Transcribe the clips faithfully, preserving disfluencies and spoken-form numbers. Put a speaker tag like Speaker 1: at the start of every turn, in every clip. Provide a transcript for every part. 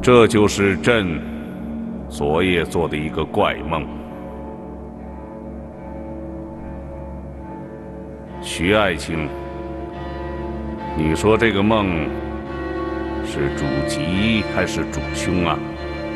Speaker 1: 这就是朕昨夜做的一个怪梦。徐爱卿，你说这个梦是主吉还是主凶啊？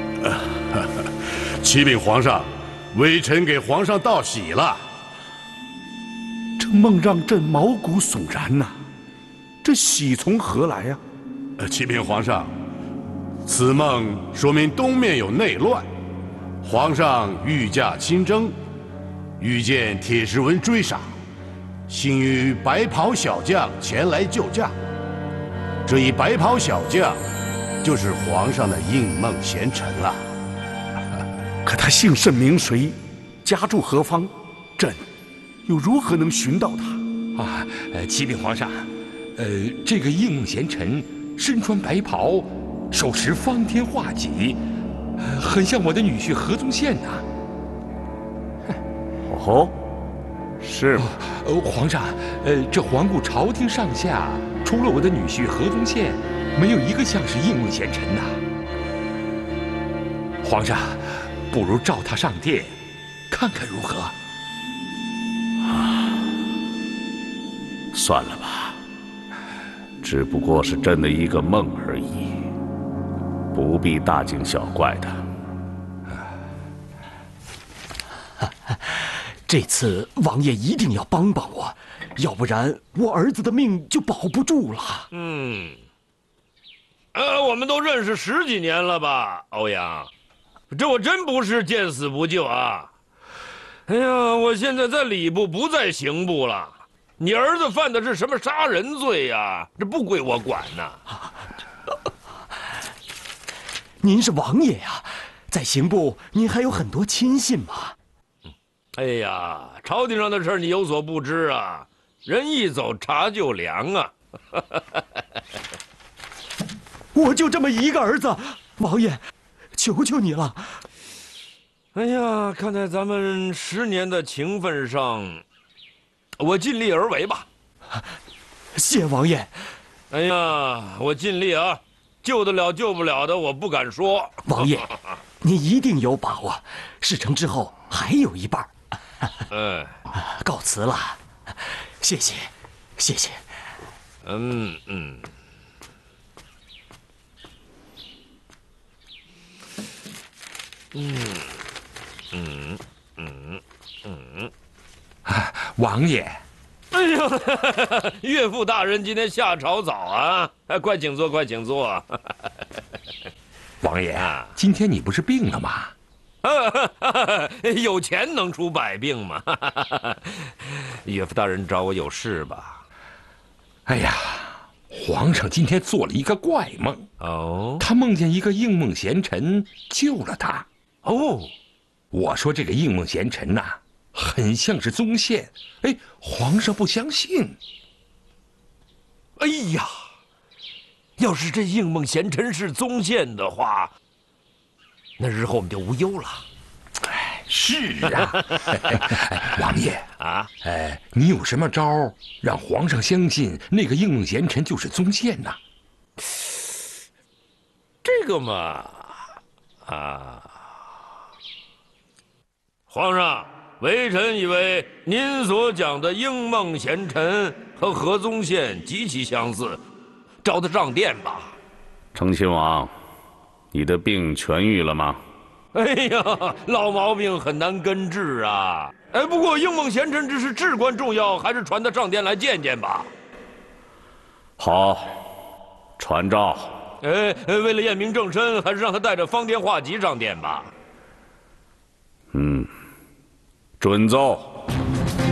Speaker 2: 启禀皇上，微臣给皇上道喜了。
Speaker 3: 这梦让朕毛骨悚然呐、啊，这喜从何来呀、
Speaker 2: 啊？启禀皇上，此梦说明东面有内乱，皇上御驾亲征，遇见铁石纹追杀，幸遇白袍小将前来救驾。这一白袍小将，就是皇上的应梦贤臣了。
Speaker 3: 可他姓甚名谁，家住何方？朕又如何能寻到他？
Speaker 4: 啊，呃，启禀皇上，呃，这个应梦贤臣身穿白袍，手持方天画戟，呃，很像我的女婿何宗宪呐。
Speaker 1: 哦，是吗？
Speaker 4: 呃，皇上，呃，这皇宫朝廷上下，除了我的女婿何宗宪，没有一个像是应梦贤臣呐。皇上，不如召他上殿，看看如何？
Speaker 1: 啊，算了吧，只不过是朕的一个梦而已，不必大惊小怪的。
Speaker 5: 这次王爷一定要帮帮我，要不然我儿子的命就保不住了。
Speaker 6: 嗯，呃，我们都认识十几年了吧，欧阳？这我真不是见死不救啊！哎呀，我现在在礼部，不在刑部了。你儿子犯的是什么杀人罪呀？这不归我管呐。
Speaker 5: 您是王爷呀，在刑部您还有很多亲信嘛。
Speaker 6: 哎呀，朝廷上的事你有所不知啊，人一走茶就凉啊。
Speaker 5: 我就这么一个儿子，王爷，求求你了。
Speaker 6: 哎呀，看在咱们十年的情分上，我尽力而为吧。
Speaker 5: 谢王爷。
Speaker 6: 哎呀，我尽力啊，救得了救不了的我不敢说。
Speaker 5: 王爷，你一定有把握，事成之后还有一半。
Speaker 6: 嗯，
Speaker 5: 告辞了，谢谢，谢谢。
Speaker 6: 嗯嗯。嗯嗯嗯嗯，
Speaker 4: 啊，王爷。
Speaker 6: 哎呀，岳父大人今天下朝早啊！哎，快请坐，快请坐。
Speaker 4: 王爷，今天你不是病了吗？
Speaker 6: 有钱能出百病吗？岳父大人找我有事吧？
Speaker 4: 哎呀，皇上今天做了一个怪梦
Speaker 6: 哦，
Speaker 4: 他梦见一个应梦贤臣救了他。
Speaker 6: 哦，
Speaker 4: 我说这个应梦贤臣呐、啊，很像是宗宪。哎，皇上不相信。
Speaker 6: 哎呀，要是这应梦贤臣是宗宪的话，那日后我们就无忧了。
Speaker 4: 哎，是啊。哎，王爷
Speaker 6: 啊，
Speaker 4: 哎，你有什么招让皇上相信那个应梦贤臣就是宗宪呢？
Speaker 6: 这个嘛，啊。皇上，微臣以为您所讲的应梦贤臣和何宗宪极其相似，召他上殿吧。
Speaker 1: 成亲王，你的病痊愈了吗？
Speaker 6: 哎呀，老毛病很难根治啊！哎，不过应梦贤臣之事至关重要，还是传他上殿来见见吧。
Speaker 1: 好，传召。
Speaker 6: 哎，为了验明正身，还是让他带着方天画戟上殿吧。
Speaker 1: 嗯。准奏。